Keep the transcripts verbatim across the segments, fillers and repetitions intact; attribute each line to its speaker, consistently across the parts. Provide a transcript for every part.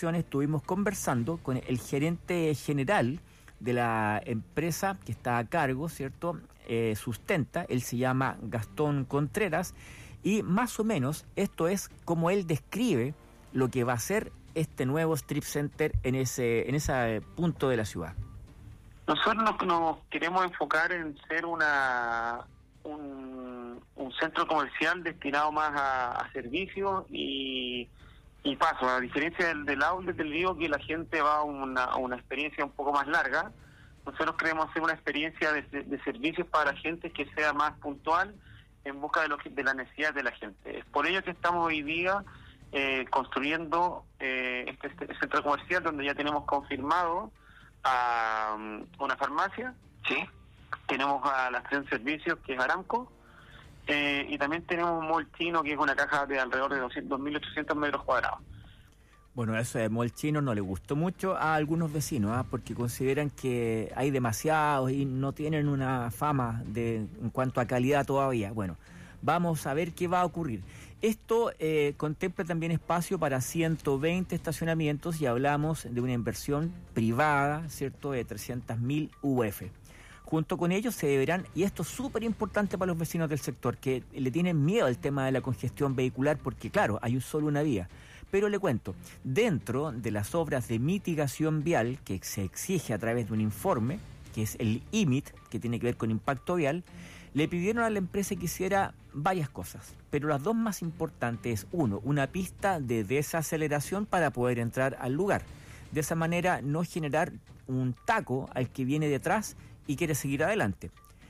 Speaker 1: Educación estuvimos conversando con el gerente general de la empresa que está a cargo, ¿cierto? Eh, sustenta, él se llama Gastón Contreras, y más o menos esto es como él describe lo que va a ser este nuevo strip center en ese, en ese punto de la ciudad.
Speaker 2: Nosotros nos, nos queremos enfocar en ser una un, un centro comercial destinado más a, a servicios y, y paso. A diferencia del, del outlet del Vivo, que la gente va a una, a una experiencia un poco más larga, nosotros queremos hacer una experiencia de, de, de servicios para la gente que sea más puntual en busca de, lo que, de la necesidad de la gente. Es por ello que estamos hoy día eh, construyendo eh, este, este centro comercial, donde ya tenemos confirmado a um, una farmacia, sí, tenemos a la estación de servicios, que es Aramco, eh, y también tenemos un mall chino, que es una caja de alrededor de dos mil ochocientos metros cuadrados.
Speaker 1: Bueno, eso de mall chino no le gustó mucho a algunos vecinos, ¿eh? Porque consideran que hay demasiados y no tienen una fama de en cuanto a calidad todavía. Bueno, vamos a ver qué va a ocurrir. Esto eh, contempla también espacio para ciento veinte estacionamientos y hablamos de una inversión privada, ¿cierto?, de trescientos mil U F. Junto con ellos se deberán, y esto es súper importante para los vecinos del sector, que le tienen miedo al tema de la congestión vehicular, porque claro, hay solo una vía. Pero le cuento, dentro de las obras de mitigación vial que se exige a través de un informe, que es el I M I T, que tiene que ver con impacto vial, le pidieron a la empresa que hiciera varias cosas, pero las dos más importantes es, uno, una pista de desaceleración para poder entrar al lugar. De esa manera no generar un taco al que viene detrás y quiere seguir adelante.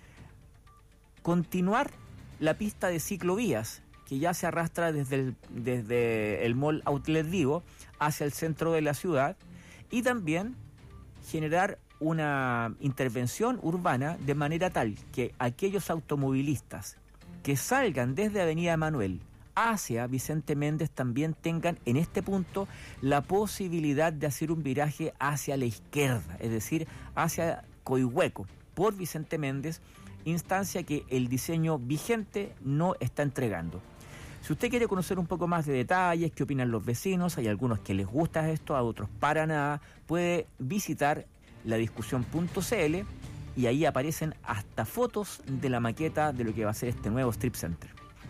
Speaker 1: Continuar la pista de ciclovías, que ya se arrastra desde el, desde el Mall Outlet Vivo hacia el centro de la ciudad, y también generar una intervención urbana de manera tal que aquellos automovilistas que salgan desde Avenida Manuel hacia Vicente Méndez también tengan en este punto la posibilidad de hacer un viraje hacia la izquierda, es decir, hacia Coihueco, por Vicente Méndez, instancia que el diseño vigente no está entregando. Si usted quiere conocer un poco más de detalles, qué opinan los vecinos, hay algunos que les gusta esto, a otros para nada, puede visitar la discusión punto c l y ahí aparecen hasta fotos de la maqueta de lo que va a ser este nuevo strip center.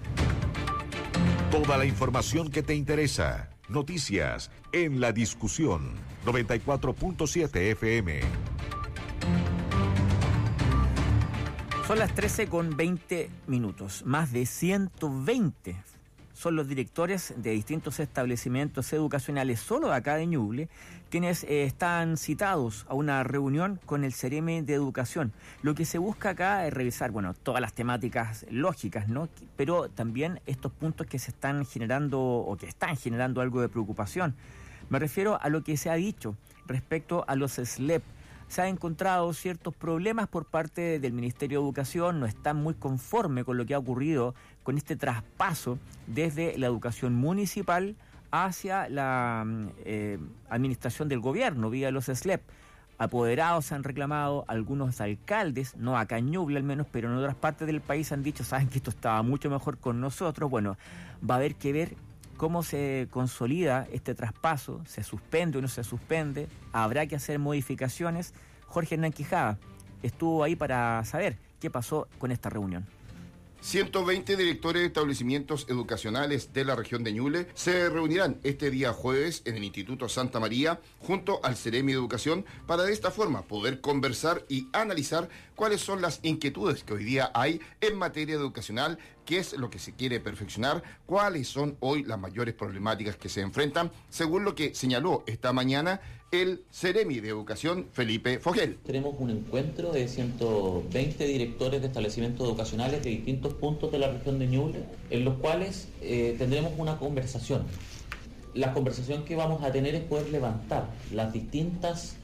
Speaker 3: Toda la información que te interesa. Noticias en La Discusión. noventa y cuatro punto siete F M.
Speaker 1: Son las trece con veinte minutos. Más de ciento veinte son los directores de distintos establecimientos educacionales solo de acá de Ñuble, quienes eh, están citados a una reunión con el Ceremi de Educación. Lo que se busca acá es revisar, bueno, todas las temáticas lógicas, ¿no? Pero también estos puntos que se están generando o que están generando algo de preocupación. Me refiero a lo que se ha dicho respecto a los S L E P. Se han encontrado ciertos problemas por parte del Ministerio de Educación, no están muy conformes con lo que ha ocurrido con este traspaso desde la educación municipal hacia la eh, administración del gobierno vía los S L E P. Apoderados han reclamado, algunos alcaldes, no acá en Ñuble al menos, pero en otras partes del país han dicho, saben que esto estaba mucho mejor con nosotros. Bueno, va a haber que ver cómo se consolida este traspaso, se suspende o no se suspende, habrá que hacer modificaciones. Jorge Hernán Quijada estuvo ahí para saber qué pasó con esta reunión.
Speaker 4: ciento veinte directores de establecimientos educacionales de la región de Ñuble se reunirán este día jueves en el Instituto Santa María junto al Ceremi de Educación para de esta forma poder conversar y analizar cuáles son las inquietudes que hoy día hay en materia educacional, qué es lo que se quiere perfeccionar, cuáles son hoy las mayores problemáticas que se enfrentan, según lo que señaló esta mañana el Ceremi de Educación, Felipe Fogel.
Speaker 5: Tenemos un encuentro de ciento veinte directores de establecimientos educacionales de distintos puntos de la región de Ñuble, en los cuales eh, tendremos una conversación. La conversación que vamos a tener es poder levantar las distintas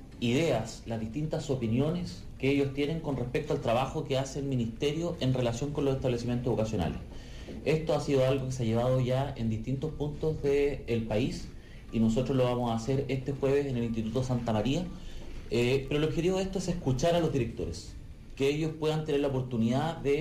Speaker 5: ideas, las distintas opiniones que ellos tienen con respecto al trabajo que hace el Ministerio en relación con los establecimientos educacionales. Esto ha sido algo que se ha llevado ya en distintos puntos del país y nosotros lo vamos a hacer este jueves en el Instituto Santa María, eh, pero el objetivo de esto es escuchar a los directores, que ellos puedan tener la oportunidad de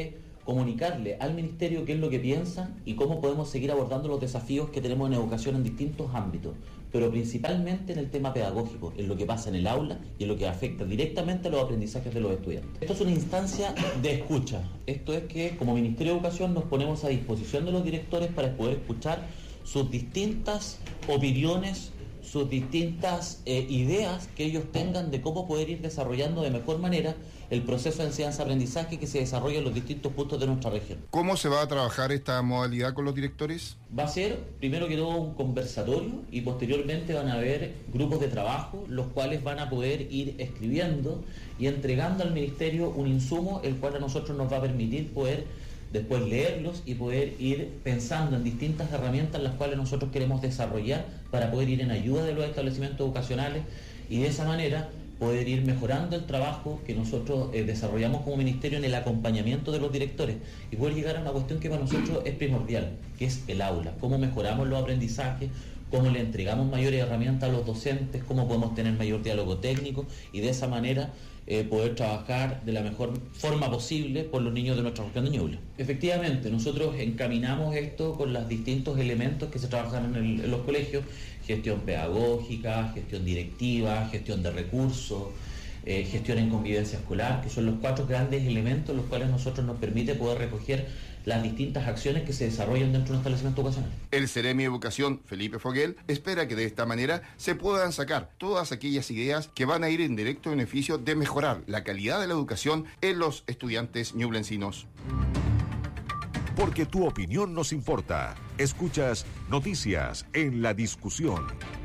Speaker 5: comunicarle al Ministerio qué es lo que piensan y cómo podemos seguir abordando los desafíos que tenemos en educación en distintos ámbitos, pero principalmente en el tema pedagógico, en lo que pasa en el aula y en lo que afecta directamente a los aprendizajes de los estudiantes. Esto es una instancia de escucha. Esto es que como Ministerio de Educación nos ponemos a disposición de los directores para poder escuchar sus distintas opiniones, sus distintas eh, ideas que ellos tengan de cómo poder ir desarrollando de mejor manera el proceso de enseñanza-aprendizaje que se desarrolla en los distintos puntos de nuestra región.
Speaker 4: ¿Cómo se va a trabajar esta modalidad con los directores?
Speaker 5: Va a ser, primero que todo, un conversatorio y posteriormente van a haber grupos de trabajo, los cuales van a poder ir escribiendo y entregando al Ministerio un insumo, el cual a nosotros nos va a permitir poder después leerlos y poder ir pensando en distintas herramientas las cuales nosotros queremos desarrollar para poder ir en ayuda de los establecimientos educacionales y de esa manera poder ir mejorando el trabajo que nosotros eh, desarrollamos como ministerio en el acompañamiento de los directores y poder llegar a una cuestión que para nosotros es primordial, que es el aula, cómo mejoramos los aprendizajes, cómo le entregamos mayores herramientas a los docentes, cómo podemos tener mayor diálogo técnico y de esa manera eh, poder trabajar de la mejor forma posible por los niños de nuestra región de Ñuble. Efectivamente, nosotros encaminamos esto con los distintos elementos que se trabajan en, el, en los colegios: gestión pedagógica, gestión directiva, gestión de recursos, eh, gestión en convivencia escolar, que son los cuatro grandes elementos los cuales nosotros nos permite poder recoger las distintas acciones que se desarrollan dentro de un establecimiento educacional.
Speaker 4: El Ceremi de Educación, Felipe Foguel, espera que de esta manera se puedan sacar todas aquellas ideas que van a ir en directo beneficio de mejorar la calidad de la educación en los estudiantes ñublencinos.
Speaker 3: Porque tu opinión nos importa. Escuchas Noticias en la Discusión.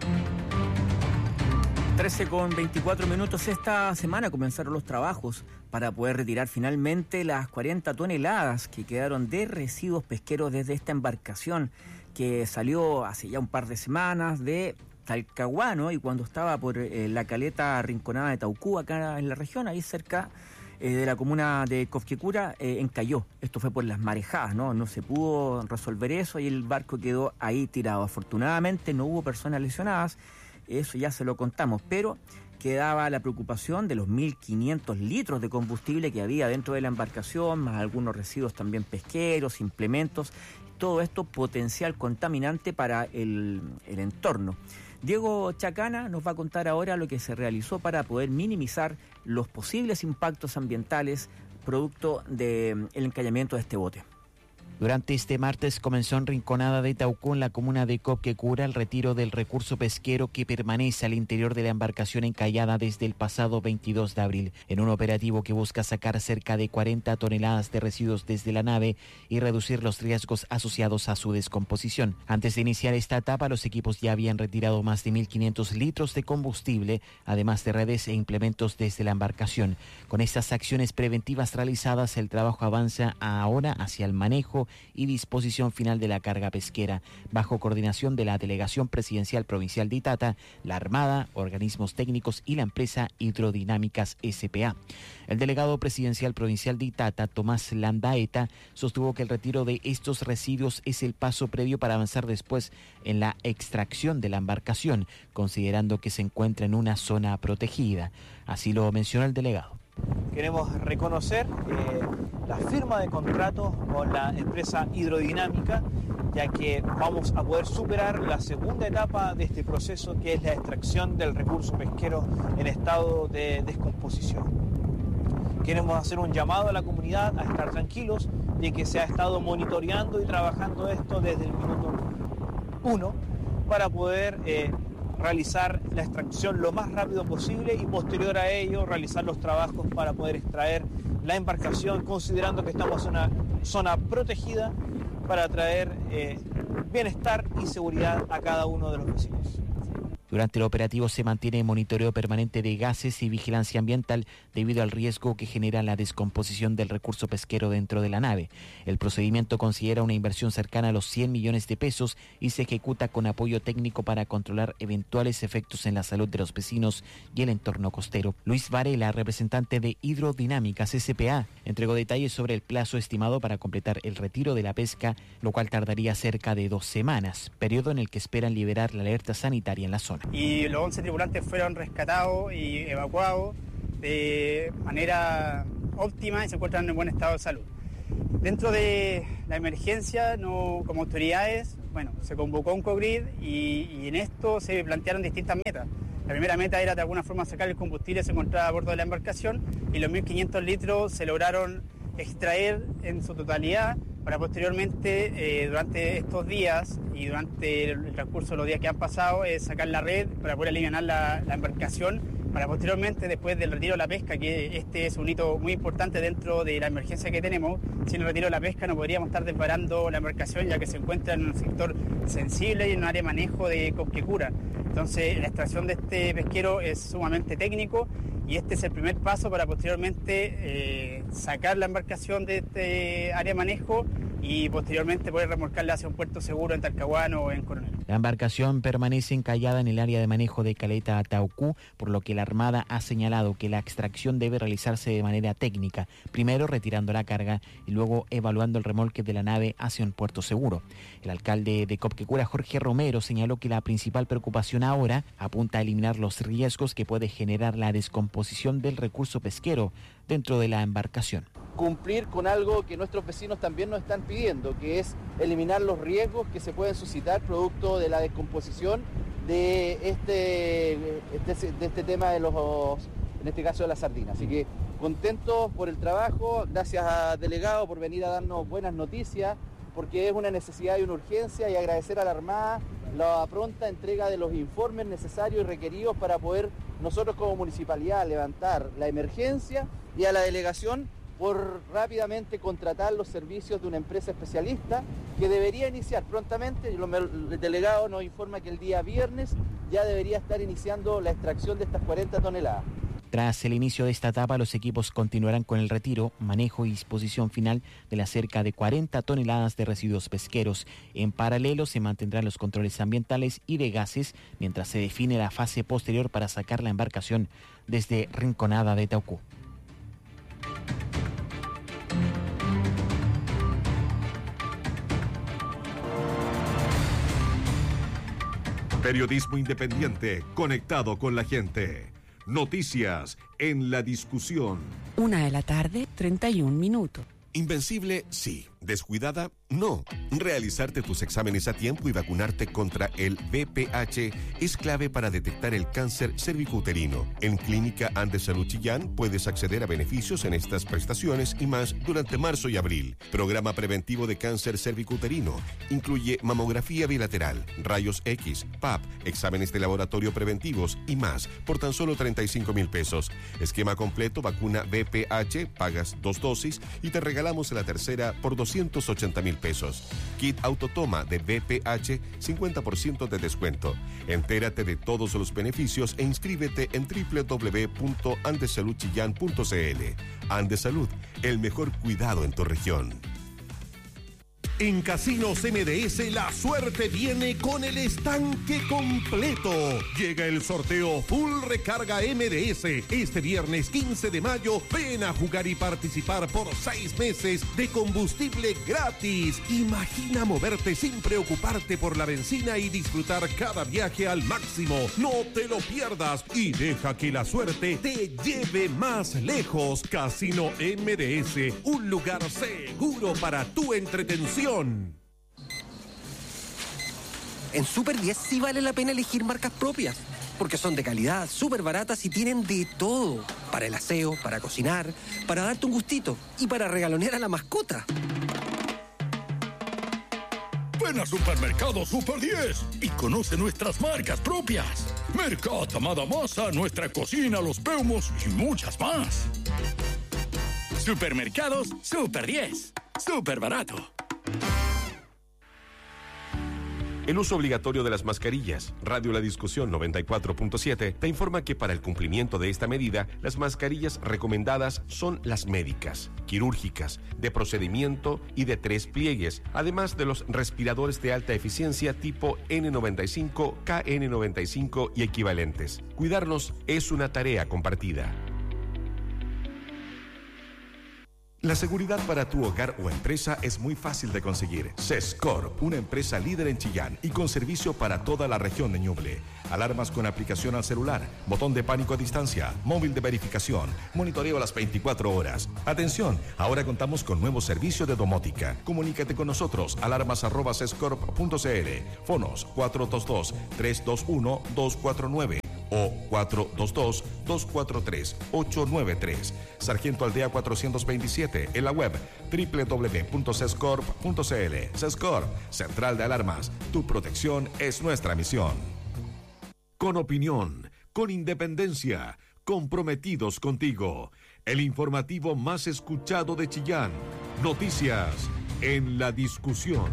Speaker 1: trece con veinticuatro minutos. Esta semana comenzaron los trabajos para poder retirar finalmente las cuarenta toneladas que quedaron de residuos pesqueros desde esta embarcación que salió hace ya un par de semanas de Talcahuano y cuando estaba por eh, la caleta rinconada de Taucú, acá en la región, ahí cerca eh, de la comuna de Cofquecura, eh, encalló. Esto fue por las marejadas, ¿no? No se pudo resolver eso y el barco quedó ahí tirado. Afortunadamente no hubo personas lesionadas, eso ya se lo contamos, pero quedaba la preocupación de los mil quinientos litros de combustible que había dentro de la embarcación, más algunos residuos también pesqueros, implementos, todo esto potencial contaminante para el, el entorno. Diego Chacana nos va a contar ahora lo que se realizó para poder minimizar los posibles impactos ambientales producto del encallamiento de este bote.
Speaker 6: Durante este martes comenzó en Rinconada de Taucú, en la comuna de Cofquecura, el retiro del recurso pesquero que permanece al interior de la embarcación encallada desde el pasado veintidós de abril, en un operativo que busca sacar cerca de cuarenta toneladas de residuos desde la nave y reducir los riesgos asociados a su descomposición. Antes de iniciar esta etapa, los equipos ya habían retirado más de mil quinientos litros de combustible, además de redes e implementos desde la embarcación. Con estas acciones preventivas realizadas, el trabajo avanza ahora hacia el manejo y disposición final de la carga pesquera, bajo coordinación de la Delegación Presidencial Provincial de Itata, la Armada, organismos técnicos y la empresa Hidrodinámicas S P A. El delegado presidencial provincial de Itata, Tomás Landaeta, sostuvo que el retiro de estos residuos es el paso previo para avanzar después en la extracción de la embarcación, considerando que se encuentra en una zona protegida. Así lo mencionó el delegado.
Speaker 7: Queremos reconocer eh, la firma de contrato con la empresa Hidrodinámica, ya que vamos a poder superar la segunda etapa de este proceso, que es la extracción del recurso pesquero en estado de descomposición. Queremos hacer un llamado a la comunidad a estar tranquilos, de que se ha estado monitoreando y trabajando esto desde el minuto uno para poder eh, realizar la extracción lo más rápido posible y posterior a ello realizar los trabajos para poder extraer la embarcación, considerando que estamos en una zona protegida para traer eh, bienestar y seguridad a cada uno de los vecinos.
Speaker 6: Durante el operativo se mantiene monitoreo permanente de gases y vigilancia ambiental debido al riesgo que genera la descomposición del recurso pesquero dentro de la nave. El procedimiento considera una inversión cercana a los cien millones de pesos y se ejecuta con apoyo técnico para controlar eventuales efectos en la salud de los vecinos y el entorno costero. Luis Varela, representante de Hidrodinámicas S P A, entregó detalles sobre el plazo estimado para completar el retiro de la pesca, lo cual tardaría cerca de dos semanas, periodo en el que esperan liberar la alerta sanitaria en la zona.
Speaker 8: Y los once tripulantes fueron rescatados y evacuados de manera óptima y se encuentran en buen estado de salud. Dentro de la emergencia, no, como autoridades, bueno, se convocó un COGRID y, y en esto se plantearon distintas metas. La primera meta era de alguna forma sacar el combustible que se encontraba a bordo de la embarcación y los mil quinientos litros se lograron extraer en su totalidad para posteriormente, eh, durante estos días y durante el transcurso de los días que han pasado, eh, sacar la red para poder aliviar la, la embarcación, para posteriormente, después del retiro de la pesca, que este es un hito muy importante dentro de la emergencia que tenemos. Sin el retiro de la pesca no podríamos estar desbarando la embarcación, ya que se encuentra en un sector sensible y en un área de manejo de Copquecura. Entonces, la extracción de este pesquero es sumamente técnico y este es el primer paso para posteriormente eh, sacar la embarcación de este área de manejo y posteriormente poder remolcarla hacia un puerto seguro en Talcahuano o en Coronel.
Speaker 6: La embarcación permanece encallada en el área de manejo de Caleta Ataucú, por lo que la Armada ha señalado que la extracción debe realizarse de manera técnica, primero retirando la carga y luego evaluando el remolque de la nave hacia un puerto seguro. El alcalde de Copquecura, Jorge Romero, señaló que la principal preocupación ahora apunta a eliminar los riesgos que puede generar la descomposición del recurso pesquero dentro de la embarcación.
Speaker 9: Cumplir con algo que nuestros vecinos también nos están pidiendo, que es eliminar los riesgos que se pueden suscitar producto de la descomposición de este, este, de este tema de los, en este caso de las sardinas. Así que contentos por el trabajo, gracias a delegado por venir a darnos buenas noticias, porque es una necesidad y una urgencia, y agradecer a la Armada la pronta entrega de los informes necesarios y requeridos para poder nosotros como municipalidad levantar la emergencia, y a la delegación por rápidamente contratar los servicios de una empresa especialista que debería iniciar prontamente. El delegado nos informa que el día viernes ya debería estar iniciando la extracción de estas cuarenta toneladas.
Speaker 6: Tras el inicio de esta etapa, los equipos continuarán con el retiro, manejo y disposición final de las cerca de cuarenta toneladas de residuos pesqueros. En paralelo se mantendrán los controles ambientales y de gases mientras se define la fase posterior para sacar la embarcación desde Rinconada de Taucú.
Speaker 3: Periodismo independiente, conectado con la gente. Noticias en la discusión.
Speaker 10: Una de la tarde, treinta y un minutos.
Speaker 11: Invencible, sí. Descuidada, no. Realizarte tus exámenes a tiempo y vacunarte contra el V P H es clave para detectar el cáncer cervicouterino. En Clínica Andes Salud Chillán puedes acceder a beneficios en estas prestaciones y más durante marzo y abril. Programa preventivo de cáncer cervicouterino. Incluye mamografía bilateral, rayos X, P A P, exámenes de laboratorio preventivos y más por tan solo treinta y cinco mil pesos. Esquema completo, vacuna V P H, pagas dos dosis y te regalamos la tercera por doscientos ochenta mil pesos. Kit Autotoma de V P H, cincuenta por ciento de descuento. Entérate de todos los beneficios e inscríbete en doble u doble u doble u punto andesalud chillán punto c l. Andesalud, el mejor cuidado en tu región.
Speaker 12: En Casinos M D S la suerte viene con el estanque completo. Llega el sorteo Full Recarga M D S. Este viernes quince de mayo ven a jugar y participar por seis meses de combustible gratis. Imagina moverte sin preocuparte por la benzina y disfrutar cada viaje al máximo. No te lo pierdas y deja que la suerte te lleve más lejos. Casino M D S, un lugar seguro para tu entretención.
Speaker 13: En Super diez sí vale la pena elegir marcas propias, porque son de calidad, súper baratas y tienen de todo. Para el aseo, para cocinar, para darte un gustito y para regalonear a la mascota.
Speaker 14: Ven a Supermercado Super diez y conoce nuestras marcas propias. Mercat, Amada Masa, Nuestra Cocina, Los Peumos y muchas más. Supermercados Super diez. Súper barato.
Speaker 11: El uso obligatorio de las mascarillas. Radio La Discusión noventa y cuatro punto siete te informa que para el cumplimiento de esta medida, las mascarillas recomendadas son las médicas, quirúrgicas, de procedimiento y de tres pliegues, además de los respiradores de alta eficiencia tipo N noventa y cinco, K N noventa y cinco y equivalentes. Cuidarnos es una tarea compartida.
Speaker 3: La seguridad para tu hogar o empresa es muy fácil de conseguir. Sescorp, una empresa líder en Chillán y con servicio para toda la región de Ñuble. Alarmas con aplicación al celular, botón de pánico a distancia, móvil de verificación, monitoreo a las veinticuatro horas. Atención, ahora contamos con nuevo servicio de domótica. Comunícate con nosotros, alarmas arroba sescorp punto cl, fonos cuatro dos dos, tres dos uno, dos cuatro nueve o cuatro dos dos, dos cuatro tres, ocho nueve tres. Sargento Aldea cuatrocientos veintisiete, en la web doble u doble u doble u punto sescorp punto cl. Sescorp, Central de Alarmas. Tu protección es nuestra misión. Con opinión, con independencia, comprometidos contigo. El informativo más escuchado de Chillán. Noticias en la discusión.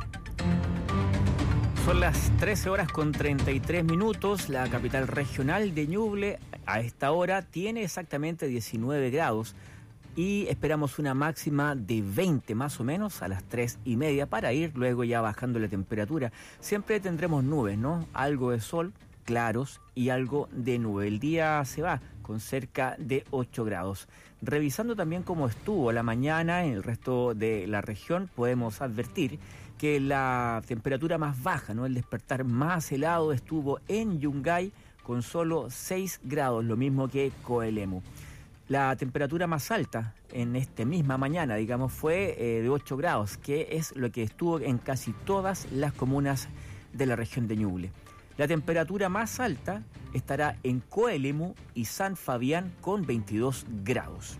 Speaker 1: Son las trece horas con treinta y tres minutos. La capital regional de Ñuble a esta hora tiene exactamente diecinueve grados y esperamos una máxima de veinte más o menos a las tres y media para ir luego ya bajando la temperatura. Siempre tendremos nubes, ¿no? Algo de sol, claros y algo de nube. El día se va con cerca de ocho grados. Revisando también cómo estuvo la mañana en el resto de la región, podemos advertir que la temperatura más baja, ¿no? El despertar más helado estuvo en Yungay con solo seis grados, lo mismo que Coelemu. La temperatura más alta en esta misma mañana, digamos, fue eh, de ocho grados, que es lo que estuvo en casi todas las comunas de la región de Ñuble. La temperatura más alta estará en Coelemu y San Fabián con veintidós grados.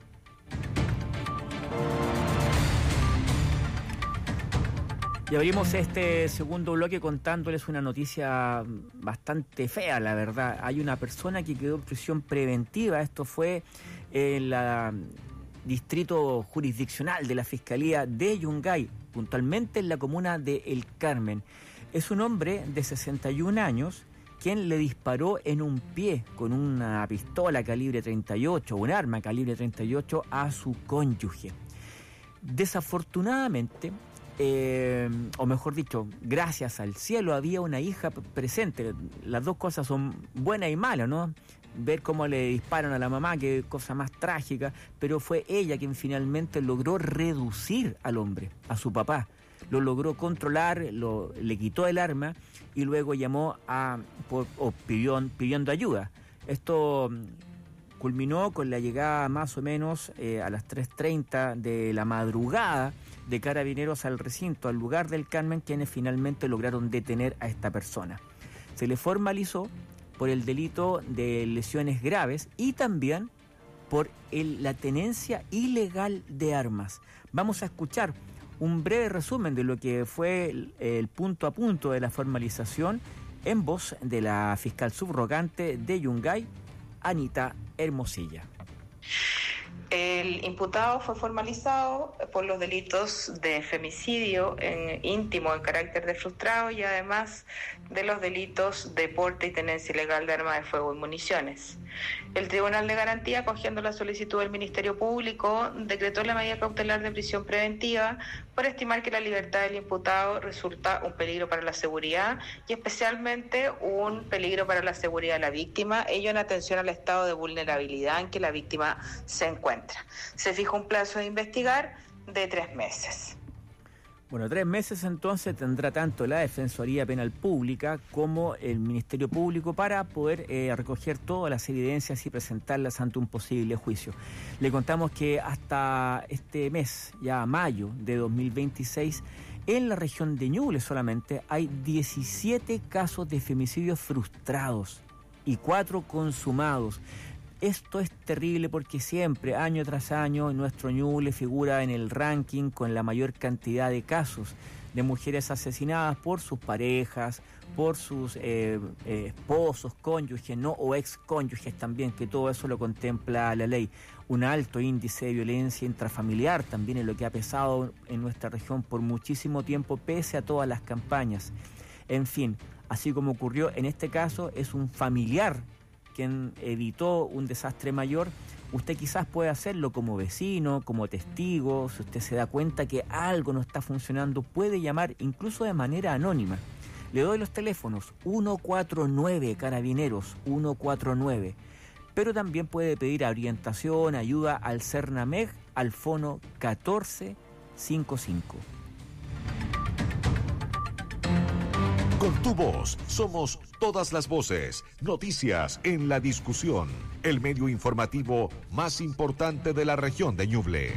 Speaker 1: Y abrimos este segundo bloque contándoles una noticia bastante fea, la verdad. Hay una persona que quedó en prisión preventiva. Esto fue en el distrito jurisdiccional de la Fiscalía de Yungay, puntualmente en la comuna de El Carmen. Es un hombre de sesenta y un años quien le disparó en un pie con una pistola calibre treinta y ocho, un arma calibre treinta y ocho a su cónyuge. Desafortunadamente, Eh, o mejor dicho, gracias al cielo había una hija presente. Las dos cosas son buenas y malas, ¿no? Ver cómo le disparan a la mamá, qué cosa más trágica, pero fue ella quien finalmente logró reducir al hombre, a su papá. Lo logró controlar, lo, le quitó el arma y luego llamó a por, o pidió, pidiendo ayuda. Esto culminó con la llegada más o menos eh, a las tres treinta de la madrugada de carabineros al recinto, al lugar del Carmen, quienes finalmente lograron detener a esta persona. Se le formalizó por el delito de lesiones graves y también por el, la tenencia ilegal de armas. Vamos a escuchar un breve resumen de lo que fue el, el punto a punto de la formalización en voz de la fiscal subrogante de Yungay, Anita Hermosilla.
Speaker 15: El imputado fue formalizado por los delitos de femicidio en íntimo en carácter de frustrado y además de los delitos de porte y tenencia ilegal de armas de fuego y municiones. El Tribunal de Garantía, acogiendo la solicitud del Ministerio Público, decretó la medida cautelar de prisión preventiva por estimar que la libertad del imputado resulta un peligro para la seguridad y especialmente un peligro para la seguridad de la víctima, ello en atención al estado de vulnerabilidad en que la víctima se encuentra. Se fija un plazo de investigar de tres meses.
Speaker 1: Bueno, tres meses entonces tendrá tanto la Defensoría Penal Pública como el Ministerio Público para poder eh, recoger todas las evidencias y presentarlas ante un posible juicio. Le contamos que hasta este mes, ya mayo de dos mil veintiséis, en la región de Ñuble solamente hay diecisiete casos de femicidios frustrados y cuatro consumados. Esto es terrible porque siempre, año tras año, nuestro Ñuble figura en el ranking con la mayor cantidad de casos de mujeres asesinadas por sus parejas, por sus eh, eh, esposos, cónyuges, ¿no? O excónyuges también, que todo eso lo contempla la ley. Un alto índice de violencia intrafamiliar también es lo que ha pesado en nuestra región por muchísimo tiempo, pese a todas las campañas. En fin, así como ocurrió en este caso, es un familiar quien evitó un desastre mayor. Usted quizás puede hacerlo como vecino, como testigo. Si usted se da cuenta que algo no está funcionando, puede llamar incluso de manera anónima. Le doy los teléfonos uno cuatro nueve Carabineros, uno cuatro nueve. Pero también puede pedir orientación, ayuda al CERNAMEG al fono catorce cincuenta y cinco.
Speaker 3: Con tu voz somos todas las voces. Noticias en la discusión. El medio informativo más importante de la región de Ñuble.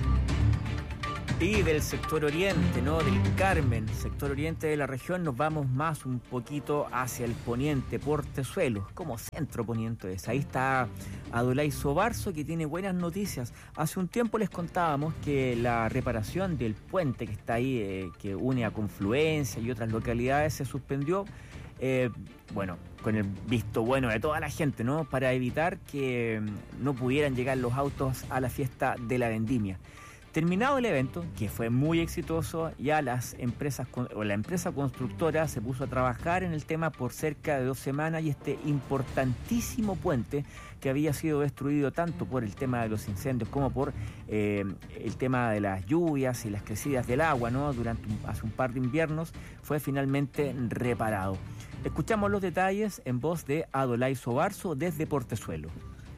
Speaker 1: Y del sector oriente, ¿no? Del Carmen, sector oriente de la región, nos vamos más un poquito hacia el poniente, Portezuelo, como centro poniente es. Ahí está Adolay Sobarzo, que tiene buenas noticias. Hace un tiempo les contábamos que la reparación del puente que está ahí, eh, que une a Confluencia y otras localidades, se suspendió. Eh, bueno, con el visto bueno de toda la gente, ¿no? Para evitar que no pudieran llegar los autos a la fiesta de la vendimia. Terminado el evento, que fue muy exitoso, ya las empresas o la empresa constructora se puso a trabajar en el tema por cerca de dos semanas y este importantísimo puente que había sido destruido tanto por el tema de los incendios como por eh, el tema de las lluvias y las crecidas del agua, ¿no? Durante un, hace un par de inviernos fue finalmente reparado. Escuchamos los detalles en voz de Adolay Sobarzo desde Portezuelo.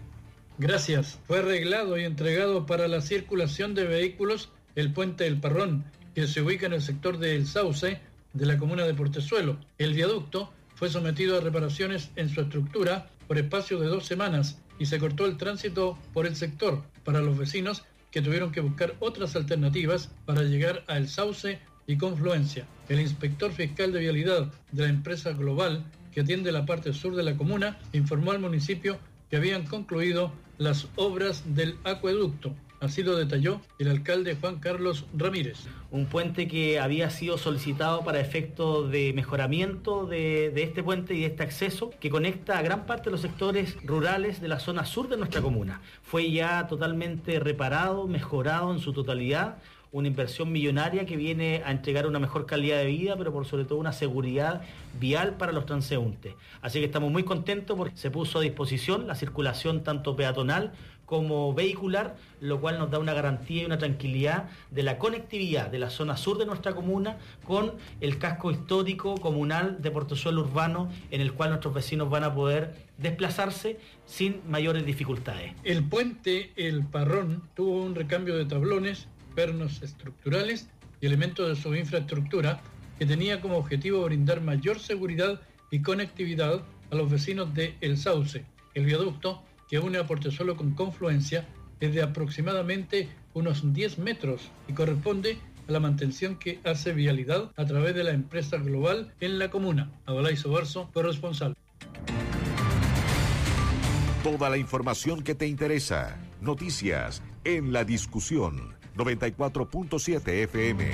Speaker 16: Gracias. Fue arreglado y entregado para la circulación de vehículos el puente del Parrón, que se ubica en el sector de El Sauce de la comuna de Portezuelo. El viaducto fue sometido a reparaciones en su estructura por espacio de dos semanas y se cortó el tránsito por el sector para los vecinos que tuvieron que buscar otras alternativas para llegar a El Sauce y Confluencia. El inspector fiscal de vialidad de la empresa Global, que atiende la parte sur de la comuna, informó al municipio que habían concluido las obras del acueducto. Así lo detalló el alcalde Juan Carlos Ramírez.
Speaker 17: Un puente que había sido solicitado para efectos de mejoramiento de, de este puente y de este acceso que conecta a gran parte de los sectores rurales de la zona sur de nuestra comuna. Fue ya totalmente reparado, mejorado en su totalidad. Una inversión millonaria que viene a entregar una mejor calidad de vida, pero por sobre todo una seguridad vial para los transeúntes. Así que estamos muy contentos porque se puso a disposición la circulación tanto peatonal como vehicular, lo cual nos da una garantía y una tranquilidad de la conectividad de la zona sur de nuestra comuna con el casco histórico comunal de Portezuelo Urbano, en el cual nuestros vecinos van a poder desplazarse sin mayores dificultades.
Speaker 16: El puente El Parrón tuvo un recambio de tablones, pernos estructurales y elementos de su infraestructura que tenía como objetivo brindar mayor seguridad y conectividad a los vecinos de El Sauce. El viaducto que une a Portezuelo con Confluencia es de aproximadamente unos diez metros y corresponde a la mantención que hace Vialidad a través de la empresa Global en la comuna. Adolay Sobarzo, corresponsal.
Speaker 3: Toda la información que te interesa. Noticias en la discusión. noventa y cuatro punto siete F M.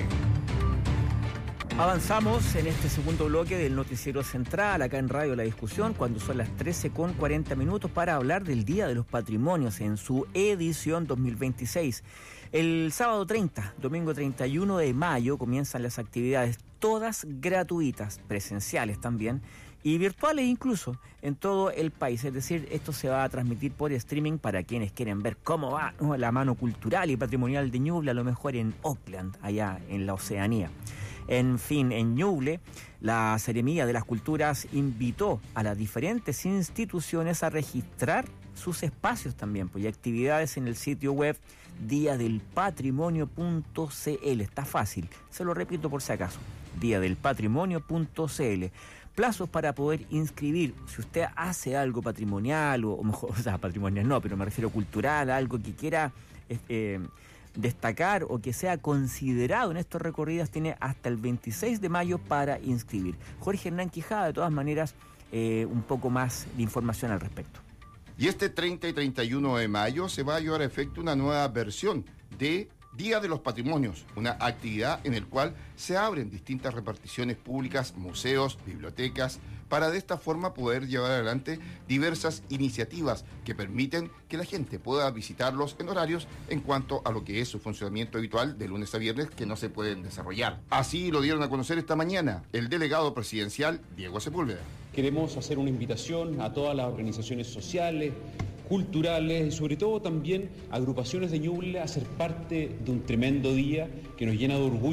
Speaker 1: Avanzamos en este segundo bloque del noticiero central, acá en Radio La Discusión, cuando son las trece con cuarenta minutos para hablar del Día de los Patrimonios en su edición dos mil veintiséis. El sábado treinta, domingo treinta y uno de mayo, comienzan las actividades, todas gratuitas, presenciales también, y virtuales incluso, en todo el país. Es decir, esto se va a transmitir por streaming para quienes quieren ver cómo va, ¿no?, la mano cultural y patrimonial de Ñuble, a lo mejor en Auckland, allá en la Oceanía. En fin, en Ñuble, la Seremía de las Culturas invitó a las diferentes instituciones a registrar sus espacios también, pues, y actividades en el sitio web día del patrimonio punto c l. Está fácil, se lo repito por si acaso, día del patrimonio punto c l. Plazos para poder inscribir, si usted hace algo patrimonial, o, o mejor, o sea, patrimonial no, pero me refiero cultural, algo que quiera eh, destacar o que sea considerado en estos recorridos, tiene hasta el veintiséis de mayo para inscribir. Jorge Hernán Quijada, de todas maneras, eh, un poco más de información al respecto.
Speaker 4: Y este treinta y treinta y uno de mayo se va a llevar a efecto una nueva versión de Día de los Patrimonios, una actividad en la cual se abren distintas reparticiones públicas, museos, bibliotecas, para de esta forma poder llevar adelante diversas iniciativas que permiten que la gente pueda visitarlos en horarios en cuanto a lo que es su funcionamiento habitual de lunes a viernes, que no se pueden desarrollar. Así lo dieron a conocer esta mañana el delegado presidencial Diego Sepúlveda.
Speaker 18: Queremos hacer una invitación a todas las organizaciones sociales, culturales y sobre todo también agrupaciones de Ñuble a ser parte de un tremendo día que nos llena de orgullo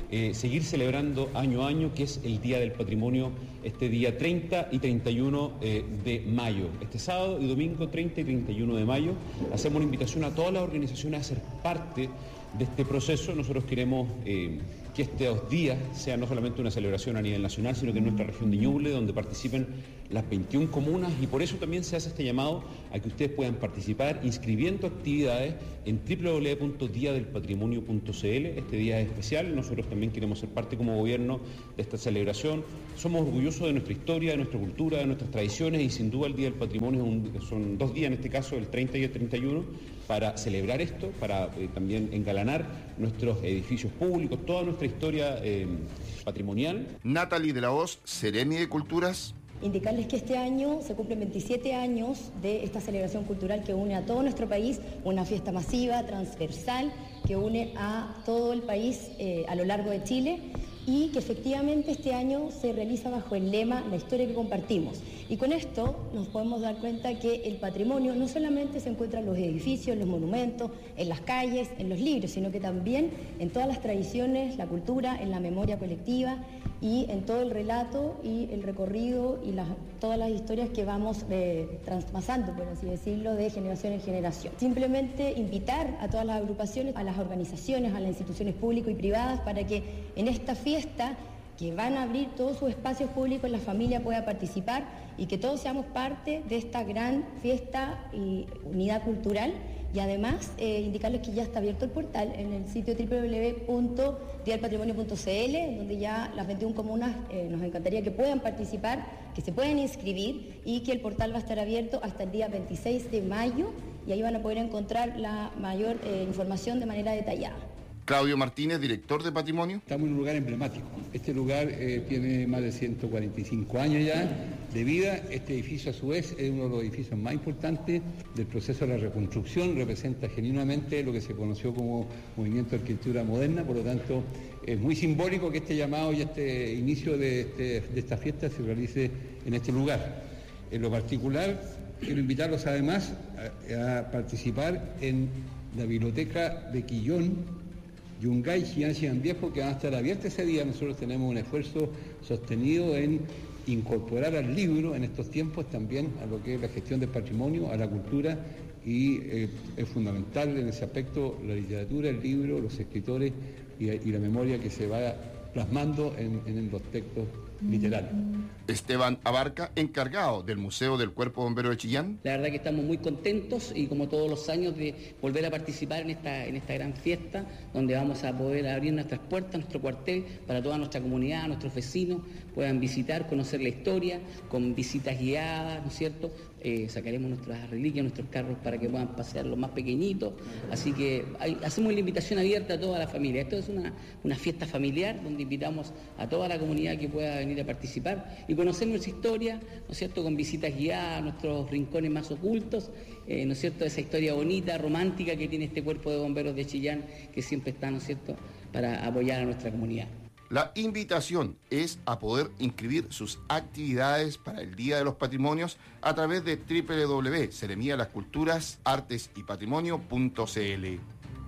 Speaker 18: eh, seguir celebrando año a año, que es el Día del Patrimonio, este día treinta y treinta y uno eh, de mayo. Este sábado y domingo treinta y treinta y uno de mayo hacemos una invitación a todas las organizaciones a ser parte de este proceso. Nosotros queremos eh, que estos días sean no solamente una celebración a nivel nacional, sino que en nuestra región de Ñuble, donde participen las veintiuna comunas, y por eso también se hace este llamado a que ustedes puedan participar inscribiendo actividades en doble u doble u doble u punto día del patrimonio punto c l. Este día es especial, nosotros también queremos ser parte como gobierno de esta celebración. Somos orgullosos de nuestra historia, de nuestra cultura, de nuestras tradiciones, y sin duda el Día del Patrimonio es un, son dos días, en este caso el treinta y el treinta y uno, para celebrar esto, para eh, también engalanar nuestros edificios públicos, toda nuestra historia eh, patrimonial.
Speaker 4: Natalie de la Hoz, Seremi de Culturas.
Speaker 19: Indicarles que este año se cumplen veintisiete años de esta celebración cultural que une a todo nuestro país, una fiesta masiva, transversal, que une a todo el país eh, a lo largo de Chile, y que efectivamente este año se realiza bajo el lema La historia que compartimos. Y con esto nos podemos dar cuenta que el patrimonio no solamente se encuentra en los edificios, en los monumentos, en las calles, en los libros, sino que también en todas las tradiciones, la cultura, en la memoria colectiva y en todo el relato y el recorrido y las, todas las historias que vamos eh, traspasando, por así decirlo, de generación en generación. Simplemente invitar a todas las agrupaciones, a las organizaciones, a las instituciones públicas y privadas para que en esta fiesta, que van a abrir todos sus espacios públicos, la familia pueda participar y que todos seamos parte de esta gran fiesta y unidad cultural. Y además eh, indicarles que ya está abierto el portal en el sitio doble u doble u doble u punto día del patrimonio punto c l, donde ya las veintiuna comunas eh, nos encantaría que puedan participar, que se puedan inscribir, y que el portal va a estar abierto hasta el día veintiséis de mayo, y ahí van a poder encontrar la mayor eh, información de manera detallada.
Speaker 4: Claudio Martínez, director de Patrimonio.
Speaker 20: Estamos en un lugar emblemático. Este lugar eh, tiene más de ciento cuarenta y cinco años ya de vida. Este edificio, a su vez, es uno de los edificios más importantes del proceso de la reconstrucción. Representa genuinamente lo que se conoció como movimiento de arquitectura moderna. Por lo tanto, es muy simbólico que este llamado y este inicio de, este, de esta fiesta se realice en este lugar. En lo particular, quiero invitarlos además a, a participar en la biblioteca de Quillón, Yungay, Chillán Viejo, que van a estar abiertas ese día. Nosotros tenemos un esfuerzo sostenido en incorporar al libro en estos tiempos también a lo que es la gestión del patrimonio, a la cultura, y eh, es fundamental en ese aspecto la literatura, el libro, los escritores y, y la memoria que se va plasmando en, en los textos literarios.
Speaker 4: Esteban Abarca, encargado del Museo del Cuerpo Bombero de Chillán.
Speaker 21: La verdad que estamos muy contentos y como todos los años de volver a participar en esta, en esta gran fiesta, donde vamos a poder abrir nuestras puertas, nuestro cuartel, para toda nuestra comunidad, nuestros vecinos puedan visitar, conocer la historia, con visitas guiadas, ¿no es cierto? Eh, sacaremos nuestras reliquias, nuestros carros para que puedan pasear los más pequeñitos, así que hay, hacemos la invitación abierta a toda la familia. Esto es una, una fiesta familiar donde invitamos a toda la comunidad que pueda venir a participar y conocer nuestra historia, ¿no es cierto?, con visitas guiadas, nuestros rincones más ocultos, eh, ¿no es cierto?, esa historia bonita, romántica que tiene este cuerpo de bomberos de Chillán, que siempre está, ¿no es cierto?, para apoyar a nuestra comunidad.
Speaker 4: La invitación es a poder inscribir sus actividades para el Día de los Patrimonios a través de doble u doble u doble u punto seremía las culturas, artes y patrimonio punto c l.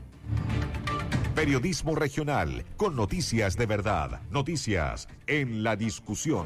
Speaker 3: Periodismo regional, con noticias de verdad, noticias en la discusión.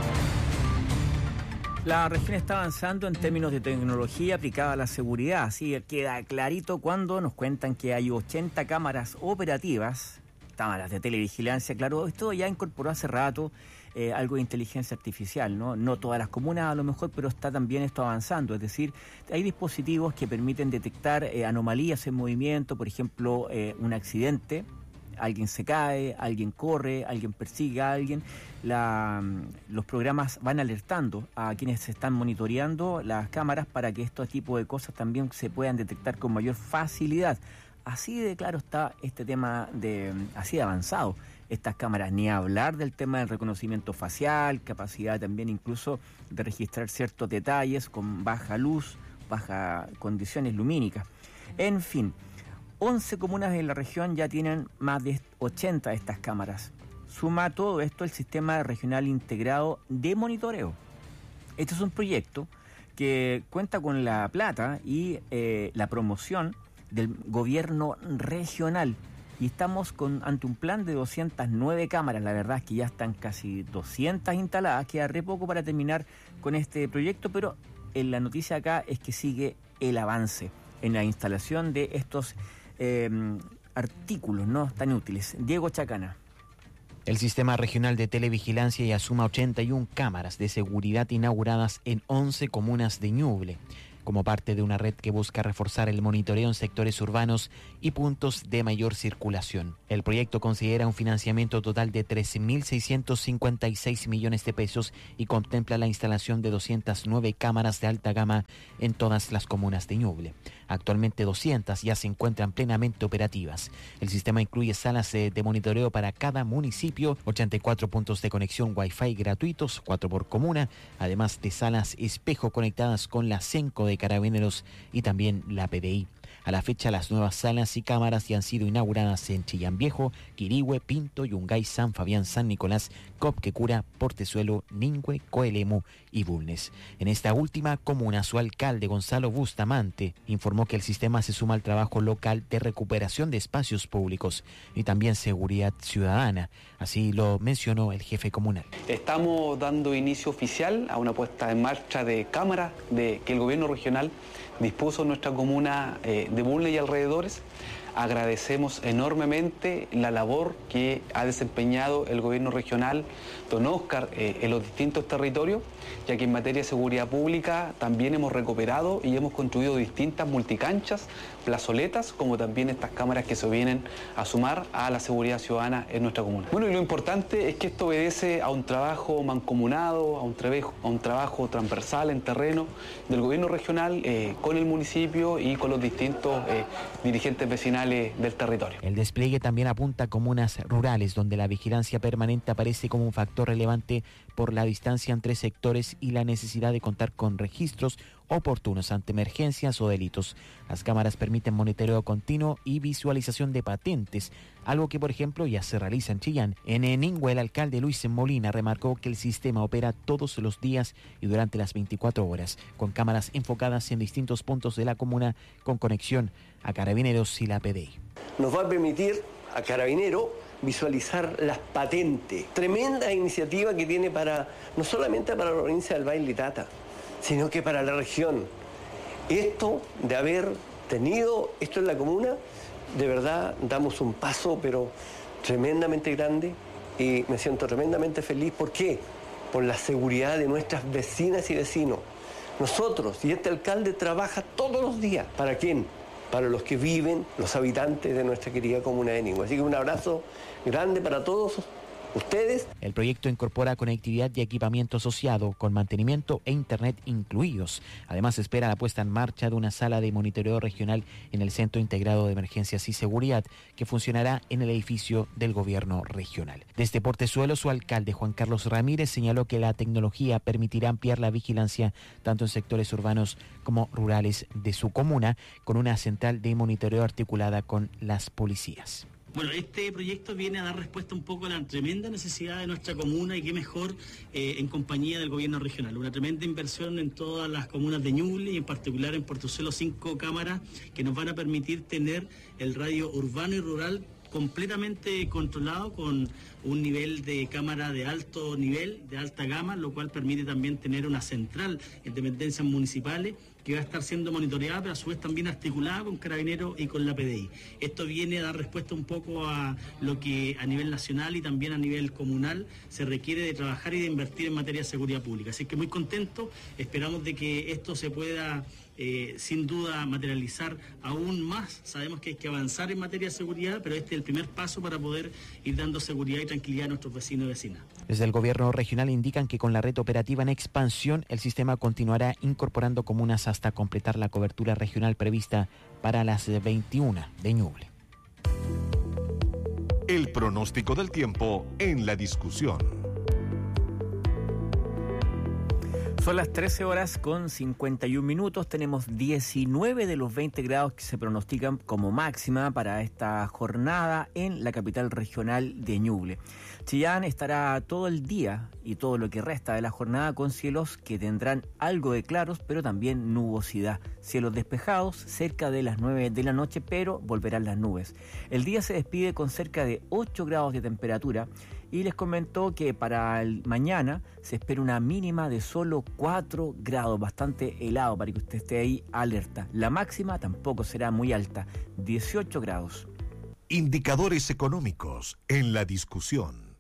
Speaker 1: La región está avanzando en términos de tecnología aplicada a la seguridad, así queda clarito cuando nos cuentan que hay ochenta cámaras operativas, cámaras de televigilancia, claro, esto ya incorporó hace rato eh, algo de inteligencia artificial, ¿no? No todas las comunas a lo mejor, pero está también esto avanzando, es decir, hay dispositivos que permiten detectar eh, anomalías en movimiento, por ejemplo, eh, un accidente, alguien se cae, alguien corre, alguien persigue a alguien, la, los programas van alertando a quienes se están monitoreando las cámaras para que estos tipos de cosas también se puedan detectar con mayor facilidad. Así de claro está este tema, de así de avanzado estas cámaras, ni hablar del tema del reconocimiento facial, capacidad también incluso de registrar ciertos detalles con baja luz, bajas condiciones lumínicas. En fin, once comunas de la región ya tienen más de ochenta de estas cámaras. Suma todo esto el Sistema Regional Integrado de Monitoreo. Este es un proyecto que cuenta con la plata y eh, la promoción del gobierno regional. y estamos con ante un plan de doscientas nueve cámaras. La verdad es que ya están casi doscientas instaladas, queda re poco para terminar con este proyecto, pero en la noticia acá es que sigue el avance en la instalación de estos eh, artículos no tan útiles. Diego Chacana.
Speaker 6: El Sistema Regional de Televigilancia ya suma ochenta y una cámaras de seguridad inauguradas en once comunas de Ñuble, como parte de una red que busca reforzar el monitoreo en sectores urbanos y puntos de mayor circulación. El proyecto considera un financiamiento total de trece mil seiscientos cincuenta y seis millones de pesos y contempla la instalación de doscientas nueve cámaras de alta gama en todas las comunas de Ñuble. Actualmente doscientas ya se encuentran plenamente operativas. El sistema incluye salas de monitoreo para cada municipio, ochenta y cuatro puntos de conexión Wi-Fi gratuitos, cuatro por comuna, además de salas espejo conectadas con la CENCO de Carabineros y también la P D I. A la fecha, las nuevas salas y cámaras ya han sido inauguradas en Chillán Viejo, Quirihue, Pinto, Yungay, San Fabián, San Nicolás, Copquecura, Portezuelo, Ningüe, Coelemu y Bulnes. En esta última comuna, su alcalde, Gonzalo Bustamante, informó que el sistema se suma al trabajo local de recuperación de espacios públicos y también seguridad ciudadana. Así lo mencionó el jefe comunal.
Speaker 2: Estamos dando inicio oficial a una puesta en marcha de cámaras de que el gobierno regional dispuso en nuestra comuna eh, de Bulnes y alrededores. Agradecemos enormemente la labor que ha desempeñado el gobierno regional, don Óscar, eh, en los distintos territorios, ya que en materia de seguridad pública también hemos recuperado y hemos construido distintas multicanchas, plazoletas, como también estas cámaras que se vienen a sumar a la seguridad ciudadana en nuestra comuna. Bueno, y lo importante es que esto obedece a un trabajo mancomunado, a un, trabajo, a un trabajo transversal en terreno del gobierno regional eh, con el municipio y con los distintos eh, dirigentes vecinales del territorio.
Speaker 6: El despliegue también apunta a comunas rurales donde la vigilancia permanente aparece como un factor relevante por la distancia entre sectores y la necesidad de contar con registros oportunos ante emergencias o delitos. Las cámaras permiten monitoreo continuo y visualización de patentes, algo que por ejemplo ya se realiza en Chillán. En Ningüe, el alcalde Luis Molina remarcó que el sistema opera todos los días y durante las veinticuatro horas, con cámaras enfocadas en distintos puntos de la comuna con conexión a Carabineros y la P D I.
Speaker 22: Nos va a permitir a Carabineros visualizar las patentes. Tremenda iniciativa que tiene para, no solamente para la provincia del Valle Tata, sino que para la región. Esto de haber tenido esto en la comuna, de verdad damos un paso, pero tremendamente grande, y me siento tremendamente feliz. ¿Por qué? Por la seguridad de nuestras vecinas y vecinos. Nosotros y este alcalde trabaja todos los días. ¿Para quién? Para los que viven, los habitantes de nuestra querida comuna de Ningüe. Así que un abrazo grande para todos ustedes.
Speaker 6: El proyecto incorpora conectividad y equipamiento asociado con mantenimiento e internet incluidos. Además, espera la puesta en marcha de una sala de monitoreo regional en el Centro Integrado de Emergencias y Seguridad que funcionará en el edificio del gobierno regional. Desde Portezuelo, su alcalde Juan Carlos Ramírez señaló que la tecnología permitirá ampliar la vigilancia tanto en sectores urbanos como rurales de su comuna, con una central de monitoreo articulada con las policías.
Speaker 17: Bueno, este proyecto viene a dar respuesta un poco a la tremenda necesidad de nuestra comuna y qué mejor eh, en compañía del gobierno regional. Una tremenda inversión en todas las comunas de Ñuble y en particular en Portezuelo, cinco cámaras que nos van a permitir tener el radio urbano y rural completamente controlado con un nivel de cámara de alto nivel, de alta gama, lo cual permite también tener una central en dependencias municipales que va a estar siendo monitoreada, pero a su vez también articulada con Carabineros y con la P D I. Esto viene a dar respuesta un poco a lo que a nivel nacional y también a nivel comunal se requiere de trabajar y de invertir en materia de seguridad pública. Así que muy contento, esperamos de que esto se pueda Eh, sin duda materializar aún más. Sabemos que hay que avanzar en materia de seguridad, pero este es el primer paso para poder ir dando seguridad y tranquilidad a nuestros vecinos y vecinas.
Speaker 6: Desde el gobierno regional indican que con la red operativa en expansión, el sistema continuará incorporando comunas hasta completar la cobertura regional prevista para las veintiuna de Ñuble.
Speaker 3: El pronóstico del tiempo en la discusión.
Speaker 1: Son las trece horas con cincuenta y un minutos. Tenemos diecinueve de los veinte grados que se pronostican como máxima para esta jornada en la capital regional de Ñuble. Chillán estará todo el día y todo lo que resta de la jornada con cielos que tendrán algo de claros, pero también nubosidad. Cielos despejados cerca de las nueve de la noche, pero volverán las nubes. El día se despide con cerca de ocho grados de temperatura. Y les comentó que para el mañana se espera una mínima de solo cuatro grados, bastante helado para que usted esté ahí alerta. La máxima tampoco será muy alta, dieciocho grados.
Speaker 3: Indicadores económicos en la discusión.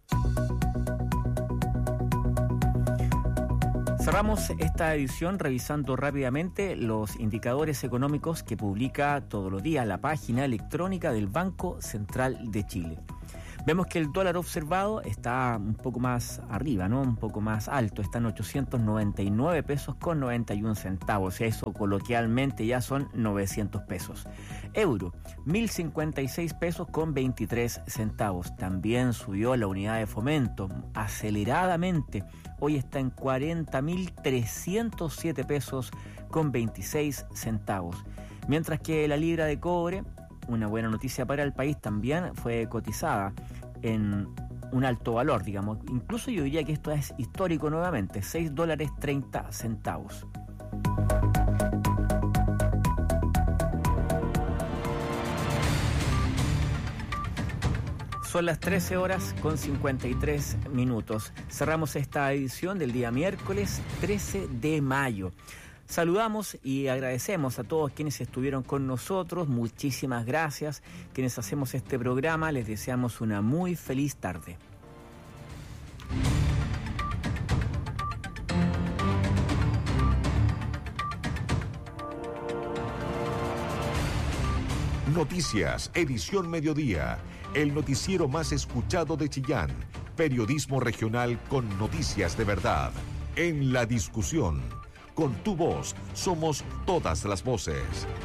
Speaker 1: Cerramos esta edición revisando rápidamente los indicadores económicos que publica todos los días la página electrónica del Banco Central de Chile. Vemos que el dólar observado está un poco más arriba, ¿no? Un poco más alto, está en ochocientos noventa y nueve pesos con noventa y un centavos. Eso coloquialmente ya son novecientos pesos. Euro, mil cincuenta y seis pesos con veintitrés centavos. También subió la unidad de fomento aceleradamente. Hoy está en cuarenta mil trescientos siete pesos con veintiséis centavos. Mientras que la libra de cobre, una buena noticia para el país, también fue cotizada en un alto valor, digamos. Incluso yo diría que esto es histórico nuevamente, seis dólares treinta centavos. Son las trece horas con cincuenta y tres minutos. Cerramos esta edición del día miércoles trece de mayo. Saludamos y agradecemos a todos quienes estuvieron con nosotros. Muchísimas gracias. Quienes hacemos este programa, les deseamos una muy feliz tarde.
Speaker 3: Noticias, edición mediodía. El noticiero más escuchado de Chillán. Periodismo regional con noticias de verdad. En la discusión. Con tu voz, somos todas las voces.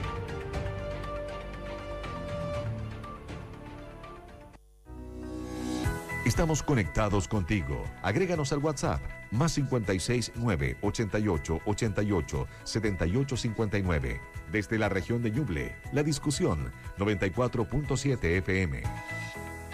Speaker 3: Estamos conectados contigo. Agréganos al WhatsApp, más cincuenta y seis, nueve, ochenta y ocho, ochenta y ocho, setenta y ocho cincuenta y nueve. Desde la región de Ñuble, la discusión, noventa y cuatro punto siete F M.